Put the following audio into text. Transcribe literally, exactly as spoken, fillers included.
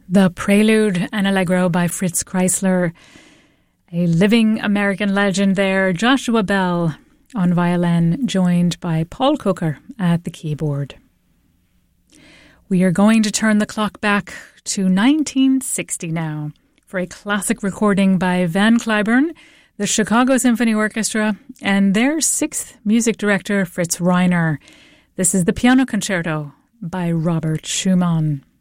The Prelude and Allegro by Fritz Kreisler. A living American legend there, Joshua Bell on violin, joined by Paul Cooker at the keyboard. We are going to turn the clock back to nineteen sixty now for a classic recording by Van Cliburn, the Chicago Symphony Orchestra, and their sixth music director, Fritz Reiner. This is the Piano Concerto by Robert Schumann.